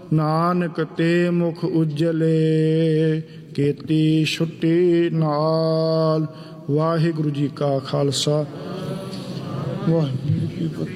ਨਾਨਕ ਤੇ ਮੁਖ ਉਜਲੇ, ਕੀਤੀ ਛੁੱਟੀ ਨਾਲ। ਵਾਹਿਗੁਰੂ ਜੀ ਕਾ ਖਾਲਸਾ, ਵਾਹਿਗੁਰੂ ਜੀ ਕੀ ਫਤਿਹ।